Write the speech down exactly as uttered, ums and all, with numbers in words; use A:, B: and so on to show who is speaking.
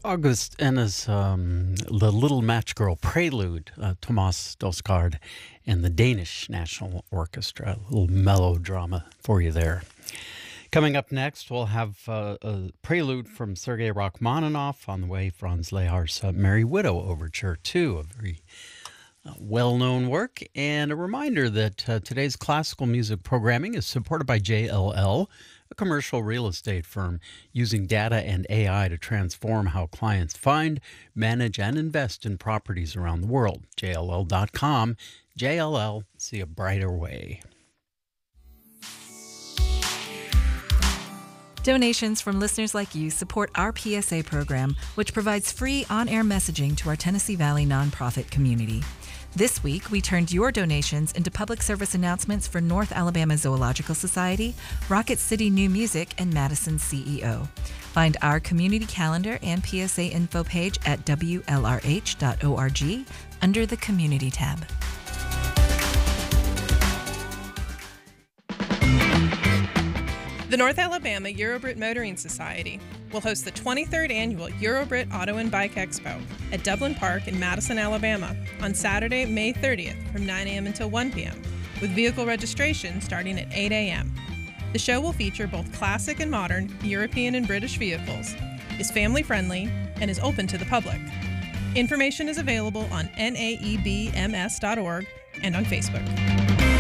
A: August Enna's um, The Little Match Girl Prelude, uh, Thomas Dosgaard and the Danish National Orchestra. A little melodrama for you there. Coming up next, we'll have uh, a prelude from Sergei Rachmaninoff. On the way, Franz Lehar's uh, Merry Widow Overture, too, a very uh, well-known work. And a reminder that uh, today's classical music programming is supported by J L L, a commercial real estate firm using data and A I to transform how clients find, manage, and invest in properties around the world. J L L dot com. J L L, see a brighter way.
B: Donations from listeners like you support our P S A program, which provides free on-air messaging to our Tennessee Valley nonprofit community. This week, we turned your donations into public service announcements for North Alabama Zoological Society, Rocket City New Music, and Madison C E O. Find our community calendar and P S A info page at W L R H dot org under the Community tab.
C: The North Alabama Eurobrit Motoring Society will host the twenty-third Annual Eurobrit Auto and Bike Expo at Dublin Park in Madison, Alabama on Saturday, May thirtieth from nine a.m. until one p.m., with vehicle registration starting at eight a.m. The show will feature both classic and modern European and British vehicles, is family-friendly, and is open to the public. Information is available on N A E B M S dot org and on Facebook.